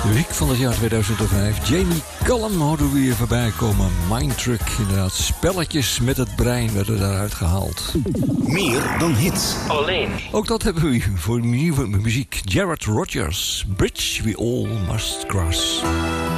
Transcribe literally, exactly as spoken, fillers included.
De week van het jaar tweeduizend vijf. Jamie Cullum houden we weer voorbij komen. Mindtruck, inderdaad. Spelletjes met het brein werden daaruit gehaald. Meer dan hits. Alleen. Ook dat hebben we voor nieuwe muziek. Jared Rogers, Bridge We All Must Cross.